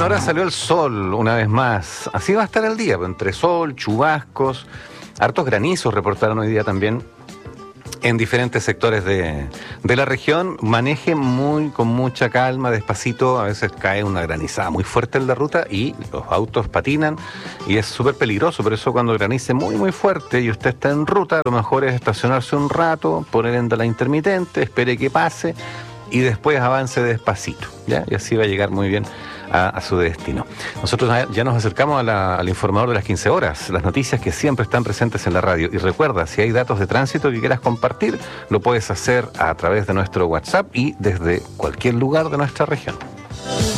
Ahora salió el sol una vez más. Así va a estar el día, entre sol, chubascos, hartos granizos reportaron hoy día también en diferentes sectores de la región. Maneje con mucha calma, despacito. A veces cae una granizada muy fuerte en la ruta y los autos patinan y es súper peligroso. Por eso cuando granice muy fuerte y usted está en ruta, lo mejor es estacionarse un rato, poner en la intermitente, espere que pase y después avance despacito, ¿ya? Y así va a llegar muy bien a su destino. Nosotros ya nos acercamos al informador de las 15 horas, las noticias que siempre están presentes en la radio. Y recuerda, si hay datos de tránsito que quieras compartir, lo puedes hacer a través de nuestro WhatsApp y desde cualquier lugar de nuestra región.